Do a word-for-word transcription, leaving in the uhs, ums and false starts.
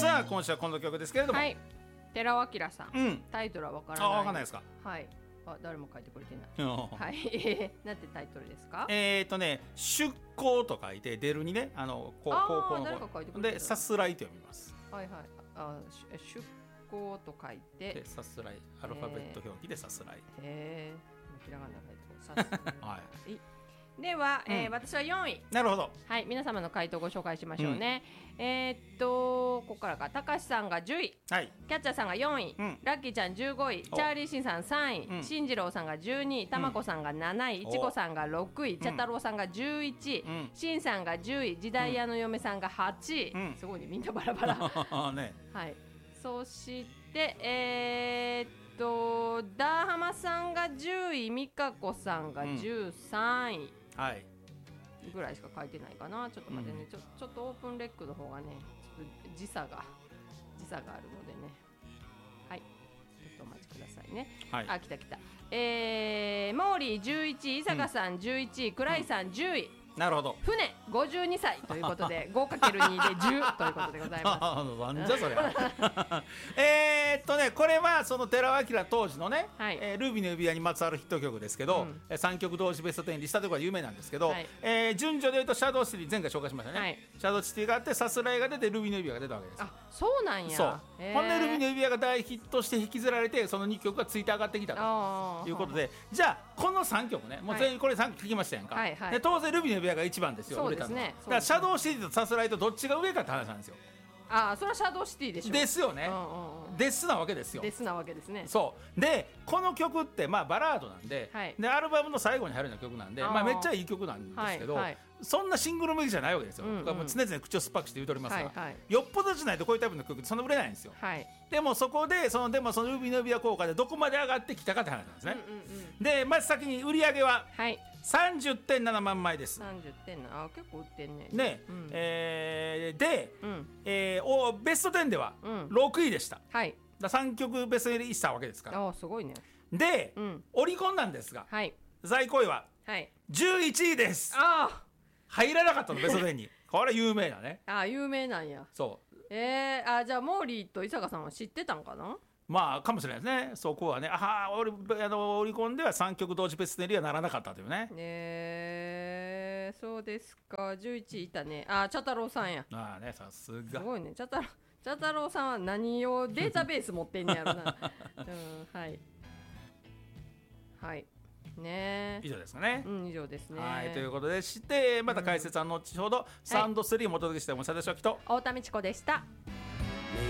さあ今週はこの曲ですけれども、 はい、寺尾明さん、 うん、 タイトルはわからない。 あ、わかんないですか。 はい、あ、誰も書いてくれてない。 うん、 はいなんてタイトルですか。 えっ、ー、とね出向と書いて出るにね、あのこあー高校の誰か書いてくれてるでさすらいと読みます。 はいはい、あ、し出向と書いてでさすらい、アルファベット表記でさすらい。 へえー、ひらがな書いてこうさすらい、 はいでは、えーうん、 私はよんい。 なるほど。 はい、皆様の回答をご紹介しましょうね、うん、えー、っとここからか。たかしさんがじゅうい、 はい、 キャッチャーさんがよんい、 うん、 ラッキーちゃんじゅうごい、チャーリーシンさんさんい、 うん、 しんじろうさんがじゅうにい、たまこさんがなない、いちこさんがろくい、茶太郎さんがじゅういちい、 うん、 しんさんがじゅうい、時代屋の嫁さんがはちい、うん、すごいね、みんなバラバラね、 はい、そしてえー、っとダーハマさんがじゅうい、みかこさんがじゅうさんい、 うん、はいぐらいしか書いてないかな。ちょっと待ってね、うん、ちょ, ちょっとオープンレックの方がねちょっと時差が時差があるのでね、はい、ちょっとお待ちくださいね、はい、あ、来た来た、えー、モーリーじゅういちい、伊坂さんじゅういちい、クライさんじゅうい、 なるほど。 船ごじゅうにさいということで ごかけるに でじゅうということでございます。 なんじゃそれえっとね、これはその寺尾明当時のね、はい、えー、ルビーの指輪にまつわるヒット曲ですけど、うん、さんきょく同時ベストじゅうにリストというのが有名なんですけど、はい、えー、順序でいうとシャドウシティ、前回紹介しましたね、はい、シャドウシティがあってさすらいが出てルビーの指輪が出たわけです。 あ、そうなんや。 そう、ほんでルビーの指輪が大ヒットして引きずられて、そのにきょくがついて上がってきたということで、じゃあこのさんきょくね、もう全員これさんきょく聞きましたやんか、はいはい、で当然ルビーの指輪が一番ですよ。 そうですね、 だからシャドウシティとさすらいとどっちが上かって話なんですよ。 ああ、それはシャドウシティでしょ。 ですよね、 うんうんうん、 ですなわけですよ。 ですなわけですね。 そうで、この曲ってまあバラードなんで、はい、でアルバムの最後に入るような曲なんで、まあ、めっちゃいい曲なんですけど、はいはい、そんなシングル向きじゃないわけですよ、うんうん、僕はもう常々口を酸っぱくして言うとりますが、はいはい、よっぽどじゃないとこういうタイプの曲ってそんな売れないんですよ、はい、でもそこでそのでもそのルビーの指輪効果でどこまで上がってきたかって話なんですね、うんうんうん、でまず先に売り上げは、はい、さんじゅってんななまんまいです。 さんじゅってんなな、あ、結構売ってんね。 ね、うん、えー、で、うん、えー、おベストじゅうではろくいでした、うん、はい、ださんきょくベスト入りしたわけですから。 あ、すごいね。 で、うん、オリコンなんですが、はい、在庫位はじゅういちいです。あ、入らなかったのベストじゅうにこれ有名だね。 あ、有名なんや。 そう、 えー、あ、じゃあモーリーと伊坂さんは知ってたんかな。 まあかもしれないですね。そこはね、ああ、オリ、あのオリコンではさんきょく同時ベスト入りはならなかったというね。 えー、そうですか。じゅういちいいたね。あ、茶太郎さんや。 ああね、さすが。 すごいね。茶太郎、茶太郎さんは何をデータベース持ってんねやろな。うん、はい。はい。ね、 以上ですかね。 うん、以上ですね。 はい、ということでして、また解説は後ほど、うん、さんとさんをお届けしております。私はきと太田美智子でした。